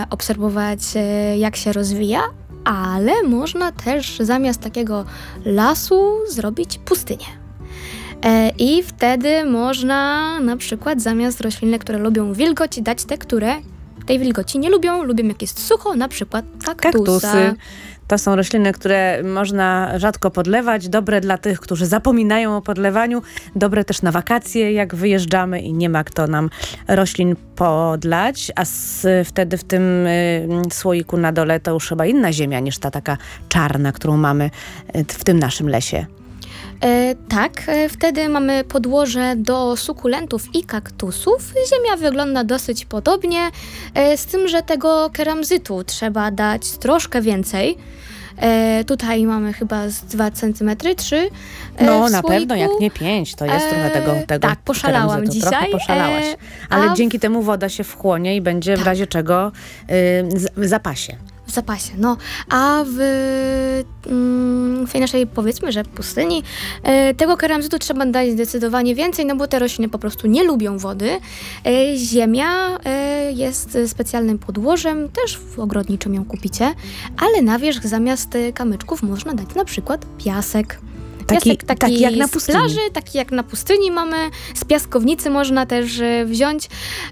obserwować, jak się rozwija, ale można też zamiast takiego lasu zrobić pustynię. I wtedy można na przykład zamiast roślin, które lubią wilgoć, dać te, które tej wilgoci nie lubią jak jest sucho, na przykład Kaktusy. To są rośliny, które można rzadko podlewać, dobre dla tych, którzy zapominają o podlewaniu, dobre też na wakacje, jak wyjeżdżamy i nie ma kto nam roślin podlać, a wtedy w tym słoiku na dole to już chyba inna ziemia niż ta taka czarna, którą mamy w tym naszym lesie. Wtedy mamy podłoże do sukulentów i kaktusów. Ziemia wygląda dosyć podobnie, z tym, że tego keramzytu trzeba dać troszkę więcej. Tutaj mamy chyba z 2 cm, 3 No w na słoiku. pewno, jak nie 5, to jest trochę tego Tak, poszalałam keramzytu. dzisiaj. Trochę poszalałaś. Ale dzięki temu woda się wchłonie i będzie w razie czego w zapasie. W zapasie, no. A w tej naszej, powiedzmy, że pustyni, tego keramzytu trzeba dać zdecydowanie więcej, no bo te rośliny po prostu nie lubią wody. Ziemia jest specjalnym podłożem, też w ogrodniczym ją kupicie, ale na wierzch zamiast kamyczków można dać na przykład piasek. Taki jak na z pustyni. plaży, taki jak na pustyni mamy, z piaskownicy można też wziąć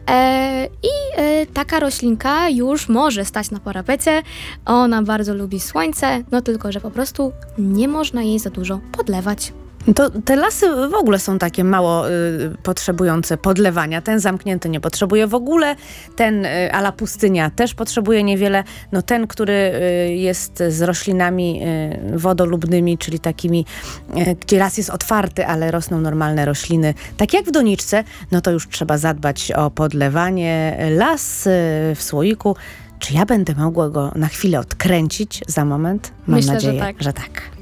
taka roślinka już może stać na parapecie. Ona bardzo lubi słońce, no tylko, że po prostu nie można jej za dużo podlewać. To te lasy w ogóle są takie mało potrzebujące podlewania. Ten zamknięty nie potrzebuje w ogóle, ten a la pustynia też potrzebuje niewiele. No ten, który jest z roślinami wodolubnymi, czyli takimi, gdzie las jest otwarty, ale rosną normalne rośliny, tak jak w doniczce, no to już trzeba zadbać o podlewanie. Las w słoiku. Czy ja będę mogła go na chwilę odkręcić za moment? Mam Myślę, nadzieję, że tak. że tak.